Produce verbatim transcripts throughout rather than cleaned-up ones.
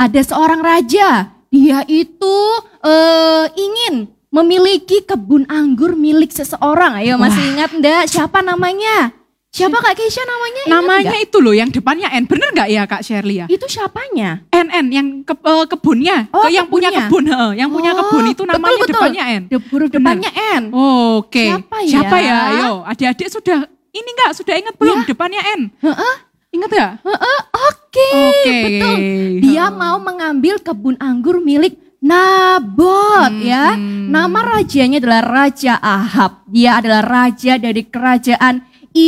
ada seorang raja, dia itu uh, ingin memiliki kebun anggur milik seseorang. Ayo masih Wah. ingat enggak siapa namanya? Siapa Kak Keisha namanya? Ingat namanya enggak? Itu loh yang depannya N. Bener gak ya Kak Shirley ya? Itu siapanya? N N yang ke, uh, kebunnya. Oh, ke yang kebunnya. punya kebun. Uh, yang oh, punya kebun itu namanya betul, betul. depannya N. De, huruf depannya N. Oh, Oke. Okay. Siapa ya? Siapa ya? Ayo adik-adik sudah ini enggak? Sudah ingat belum ya? Depannya N? Heeh. Ingat gak? Heeh. Oke. Okay. Betul. Dia uh. mau mengambil kebun anggur milik Nabot hmm, ya. Nama rajanya adalah Raja Ahab. Dia adalah raja dari kerajaan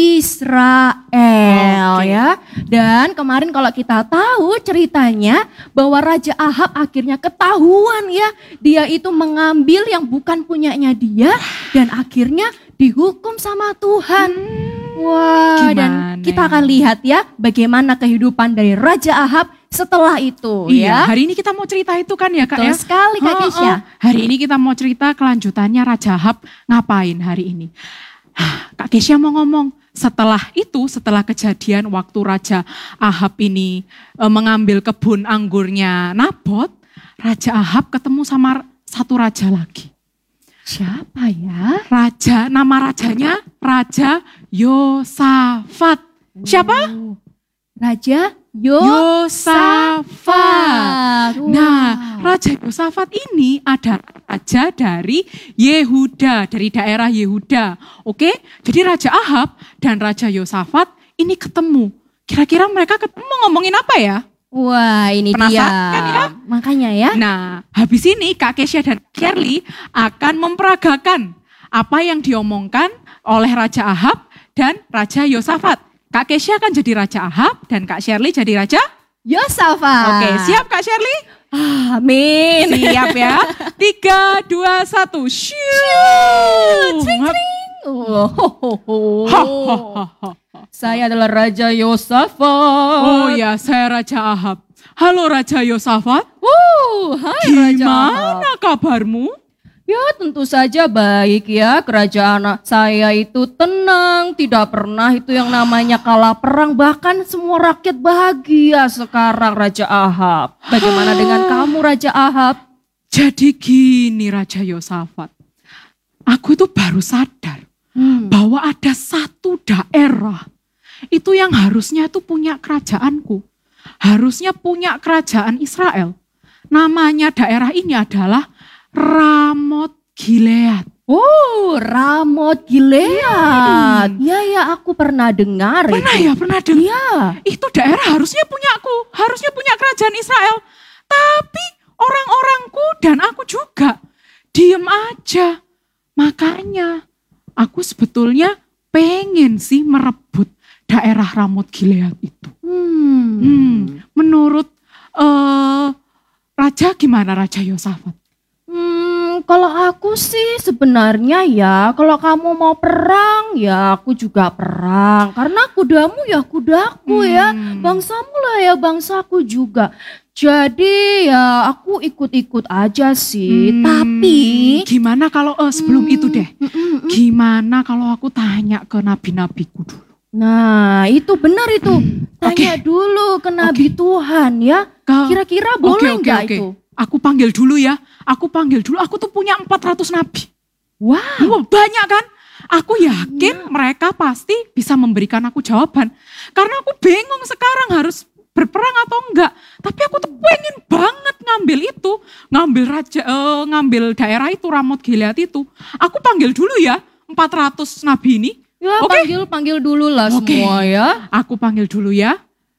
Israel okay. ya. Dan kemarin kalau kita tahu ceritanya bahwa Raja Ahab akhirnya ketahuan ya. Dia itu mengambil yang bukan punyanya dia dan akhirnya dihukum sama Tuhan. Hmm, Wah, gimana? Dan kita akan lihat ya bagaimana kehidupan dari Raja Ahab setelah itu iya, ya. Hari ini kita mau cerita itu kan ya Kak Betul ya. sekali Kak Keisha. Oh, oh. Hari ini kita mau cerita kelanjutannya Raja Ahab ngapain hari ini. Kak Keisha mau ngomong, setelah itu, setelah kejadian waktu Raja Ahab ini e, mengambil kebun anggurnya Nabot, Raja Ahab ketemu sama satu raja lagi. Siapa ya? Raja, nama rajanya Raja Yosafat. Siapa? Oh, Raja Yo Yosafat. Wow. Nah, Raja Yosafat ini ada raja dari Yehuda, dari daerah Yehuda. Oke, jadi Raja Ahab dan Raja Yosafat ini ketemu. Kira-kira mereka ketemu ngomongin apa ya? Wah, ini Penasaran dia. Kan ya? Makanya ya. Nah, habis ini Kak Keisha dan Shirley akan memperagakan apa yang diomongkan oleh Raja Ahab dan Raja Yosafat. Kak Keisha akan jadi Raja Ahab dan Kak Shirley jadi Raja Yosafat. Oke, siap Kak Shirley? Amin. Siap ya. Tiga, dua, satu. Shoo. Cring, cring. Oh, ho, ho, ho. Saya adalah Raja Yosafat. Oh ya, saya Raja Ahab. Halo Raja Yosafat. Uh, hai Raja Ahab. Gimana kabarmu? Ya tentu saja baik ya, kerajaan saya itu tenang, tidak pernah itu yang namanya kalah perang, bahkan semua rakyat bahagia sekarang Raja Ahab. Bagaimana dengan kamu Raja Ahab? Jadi gini Raja Yosafat, aku itu baru sadar hmm. bahwa ada satu daerah itu yang harusnya itu punya kerajaanku, harusnya punya kerajaan Israel. Namanya daerah ini adalah Ramot Gilead. Oh, Ramot Gilead. Ya, ya, aku pernah dengar. Pernah itu. ya, pernah dengar. Ya. Itu daerah harusnya punya aku, harusnya punya kerajaan Israel. Tapi orang-orangku dan aku juga diem aja. Makanya aku sebetulnya pengen sih merebut daerah Ramot Gilead itu. Hmm. Hmm, menurut uh, Raja gimana Raja Yosafat? Hmm, kalau aku sih sebenarnya ya, kalau kamu mau perang ya aku juga perang. Karena kudamu ya kudaku hmm. ya, bangsamu lah ya bangsaku juga. Jadi ya aku ikut-ikut aja sih, hmm. tapi gimana kalau uh, sebelum hmm, itu deh, mm, mm, mm. gimana kalau aku tanya ke nabi-nabiku dulu? Nah itu benar itu, hmm. tanya okay. dulu ke nabi okay. Tuhan ya, kira-kira boleh okay, nggak okay, okay. itu? Aku panggil dulu ya, aku panggil dulu, aku tuh punya empat ratus nabi. Wow. wow banyak kan? Aku yakin wow. mereka pasti bisa memberikan aku jawaban. Karena aku bingung sekarang harus berperang atau enggak. Tapi aku tuh pengen banget ngambil itu. Ngambil raja, uh, ngambil daerah itu, Ramot Gilead itu. Aku panggil dulu ya, empat ratus nabi ini. Ya okay. panggil, panggil dulu lah okay. semua ya. Aku panggil dulu ya.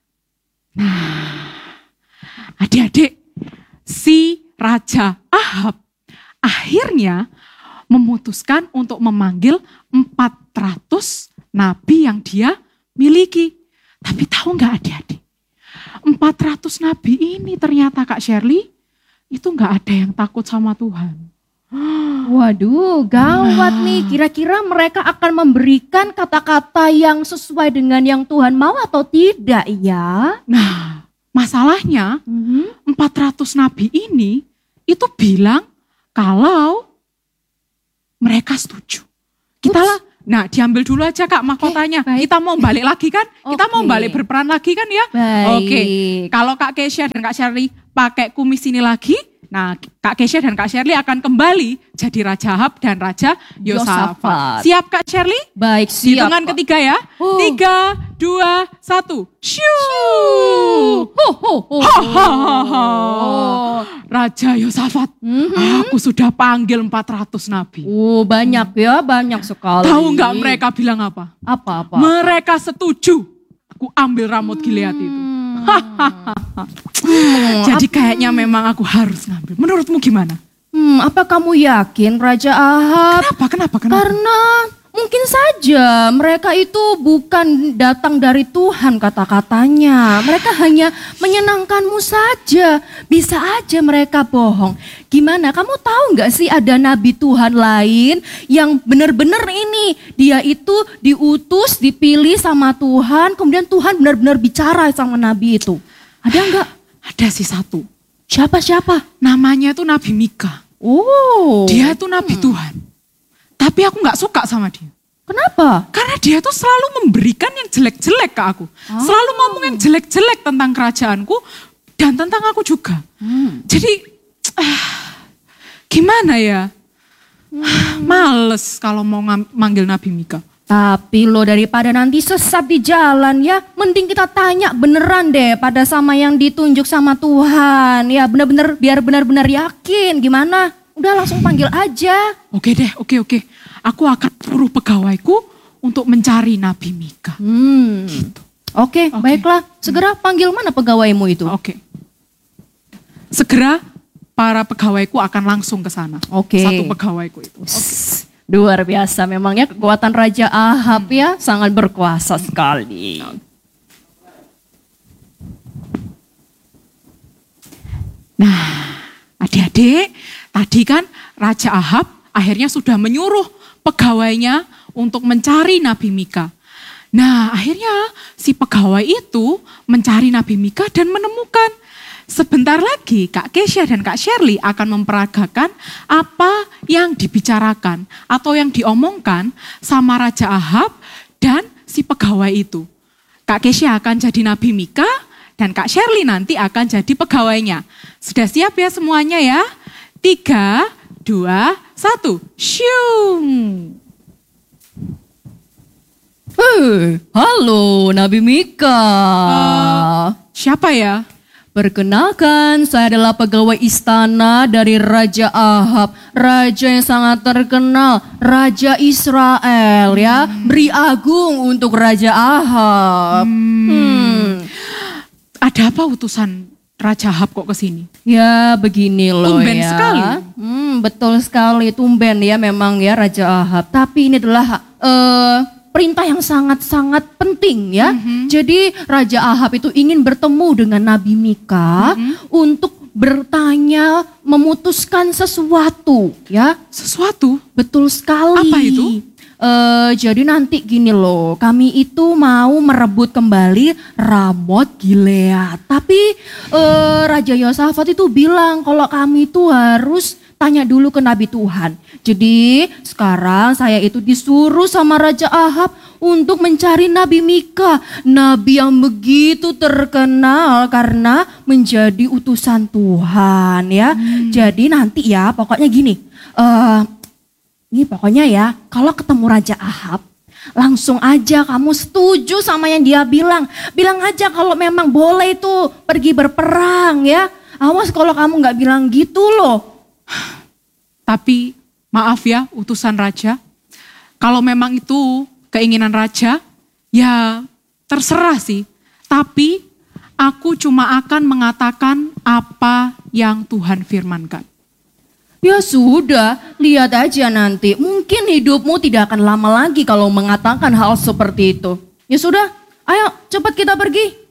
Nah, adik-adik. Si Raja Ahab akhirnya memutuskan untuk memanggil empat ratus nabi yang dia miliki. Tapi tahu gak adik-adik? empat ratus nabi ini ternyata Kak Shirley itu gak ada yang takut sama Tuhan. Waduh, gawat nah. nih. Kira-kira mereka akan memberikan kata-kata yang sesuai dengan yang Tuhan mau atau tidak ya? Nah, masalahnya mm-hmm. empat ratus nabi ini itu bilang kalau mereka setuju. Kita lah, Nah, diambil dulu aja Kak mahkotanya. baik. Kita mau balik lagi kan? Kita mau Oke. balik berperan lagi kan ya? Baik. Oke. Kalau Kak Kesha dan Kak Shirley pakai kumis ini lagi, nah Kak Kesha dan Kak Shirley akan kembali jadi Raja Ahab dan Raja Yosafat. Yosafat. Siap Kak Shirley? Baik, siap. Hitungan Kak. ketiga ya. Oh. Tiga, dua, satu. Shoo! Ho, ho, ho, Hahaha. ho. Raja Yosafat, Mhm. aku sudah panggil empat ratus nabi. Oh, banyak ya, banyak sekali. Tahu nggak mereka bilang apa? Apa-apa? Mereka setuju aku ambil Ramot Gilead itu. Jadi kayaknya memang aku harus ngambil. Menurutmu gimana? Hmm, apa kamu yakin Raja Ahab? Kenapa? Kenapa? Kenapa? Karena mungkin saja mereka itu bukan datang dari Tuhan kata-katanya. Mereka hanya menyenangkanmu saja. Bisa aja mereka bohong. Gimana? Kamu tahu nggak sih ada nabi Tuhan lain yang benar-benar ini. Dia itu diutus, dipilih sama Tuhan. Kemudian Tuhan benar-benar bicara sama nabi itu. Ada nggak? Ada sih satu. Siapa-siapa? Namanya tuh Nabi Mika. Oh. Dia tuh nabi Tuhan. Tapi aku nggak suka sama dia. Kenapa? Karena dia tuh selalu memberikan yang jelek-jelek ke aku. Selalu ngomong yang jelek-jelek tentang kerajaanku dan tentang aku juga. Hmm. Jadi ah, gimana ya? Ah, males kalau mau ngam- manggil Nabi Mika. Tapi lo daripada nanti sesat di jalan ya, mending kita tanya beneran deh pada sama yang ditunjuk sama Tuhan. Ya bener-bener biar benar-benar yakin gimana. Udah langsung panggil aja. Oke deh, oke oke. Aku akan suruh pegawaiku untuk mencari Nabi Mika. Hmm. Oke, Oke. baiklah. Segera panggil mana pegawaimu itu? Oke. Segera para pegawaiku akan langsung ke sana. Oke. Satu pegawaiku itu. Sss, luar biasa memangnya kekuatan Raja Ahab ya sangat berkuasa sekali. Nah, adik-adik, tadi kan Raja Ahab akhirnya sudah menyuruh pegawainya untuk mencari Nabi Mika. Nah, akhirnya si pegawai itu mencari Nabi Mika dan menemukan. Sebentar lagi Kak Kesha dan Kak Shirley akan memperagakan apa yang dibicarakan atau yang diomongkan sama Raja Ahab dan si pegawai itu. Kak Kesha akan jadi Nabi Mika dan Kak Shirley nanti akan jadi pegawainya. Sudah siap ya semuanya ya? Tiga, dua, satu. Syung. Hei, halo Nabi Mika. Eh, Siapa ya? Perkenalkan, saya adalah pegawai istana dari Raja Ahab. Raja yang sangat terkenal, Raja Israel ya. Beri agung untuk Raja Ahab. Hmm. Ada apa utusan Raja Ahab kok ke sini? Ya begini loh Tumben ya. sekali. Hmm, betul sekali, tumben ya memang ya Raja Ahab. Tapi ini adalah eh, perintah yang sangat-sangat penting ya. Jadi Raja Ahab itu ingin bertemu dengan Nabi Mika untuk bertanya, memutuskan sesuatu ya. Sesuatu? Betul sekali. Apa itu? Eh, jadi nanti gini loh, kami itu mau merebut kembali Ramot Gilead. Tapi eh, Raja Yosafat itu bilang kalau kami itu harus tanya dulu ke Nabi Tuhan. Jadi sekarang saya itu disuruh sama Raja Ahab untuk mencari Nabi Mika. Nabi yang begitu terkenal karena menjadi utusan Tuhan ya. Jadi nanti ya pokoknya gini. eh Ini pokoknya ya, kalau ketemu Raja Ahab, langsung aja kamu setuju sama yang dia bilang. Bilang aja kalau memang boleh itu pergi berperang ya. Awas kalau kamu nggak bilang gitu loh. Tapi maaf ya utusan raja. Kalau memang itu keinginan raja, ya terserah sih. Tapi aku cuma akan mengatakan apa yang Tuhan firmankan. Ya sudah, lihat aja nanti. Mungkin hidupmu tidak akan lama lagi kalau mengatakan hal seperti itu. Ya sudah, ayo cepat kita pergi.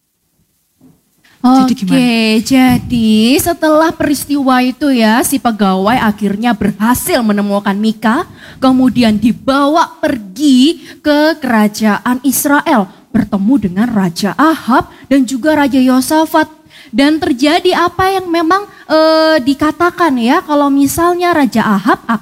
Jadi Oke, gimana? jadi setelah peristiwa itu ya, si pegawai akhirnya berhasil menemukan Mika, kemudian dibawa pergi ke kerajaan Israel, bertemu dengan Raja Ahab dan juga Raja Yosafat. Dan terjadi apa yang memang eh, dikatakan ya, kalau misalnya Raja Ahab akan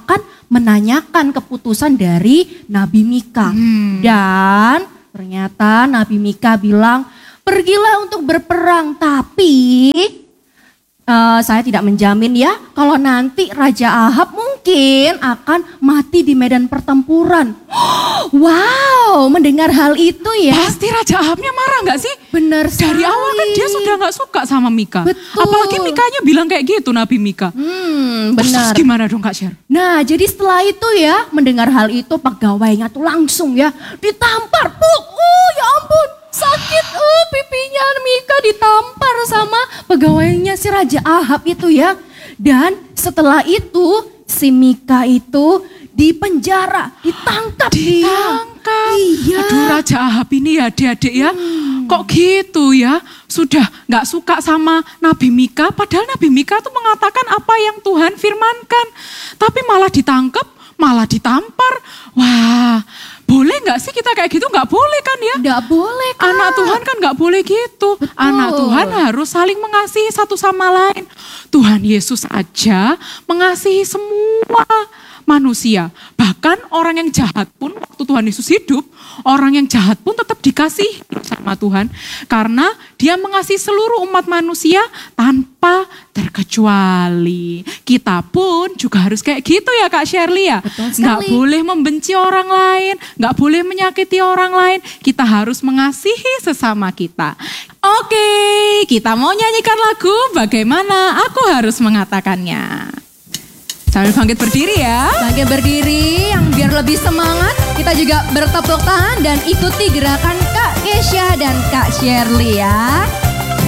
menanyakan keputusan dari Nabi Mika. Hmm. Dan ternyata Nabi Mika bilang, pergilah untuk berperang, tapi uh, saya tidak menjamin ya kalau nanti Raja Ahab mungkin akan mati di medan pertempuran. Wow, mendengar hal itu ya. Pasti Raja Ahabnya marah gak sih? Benar sekali. Dari awal kan dia sudah gak suka sama Mika. Betul. Apalagi Mikanya bilang kayak gitu, Nabi Mika. Hmm, Terus benar. gimana dong Kak Sher? Nah, jadi setelah itu ya, mendengar hal itu pegawainya tuh langsung ya ditampar. Puk, oh ya ampun, sakit uh, pipinya Mika ditampar sama pegawainya si Raja Ahab itu ya. Dan setelah itu si Mika itu dipenjara, ditangkap dia. Ditangkap. Iya. Aduh Raja Ahab ini ya adik-adik ya. Hmm. Kok gitu ya? Sudah gak suka sama Nabi Mika. Padahal Nabi Mika tuh mengatakan apa yang Tuhan firmankan. Tapi malah ditangkap, malah ditampar. Wah, boleh gak sih kita kayak gitu? Gak boleh kan ya? Gak boleh Kak. Anak Tuhan kan gak boleh gitu. Betul. Anak Tuhan harus saling mengasihi satu sama lain. Tuhan Yesus aja mengasihi semua manusia. Bahkan orang yang jahat pun waktu Tuhan Yesus hidup, orang yang jahat pun tetap dikasihi sama Tuhan. Karena dia mengasihi seluruh umat manusia tanpa terkecuali. Kita pun juga harus kayak gitu ya Kak Shirley ya. Betul sekali. Nggak boleh membenci orang lain, nggak boleh menyakiti orang lain. Kita harus mengasihi sesama kita. Oke, kita mau nyanyikan lagu Bagaimana Aku Harus Mengatakannya. Sambil bangkit berdiri ya. Bangkit berdiri yang biar lebih semangat. Kita juga bertepuk tangan dan ikuti gerakan Kak Kesha dan Kak Shirley ya.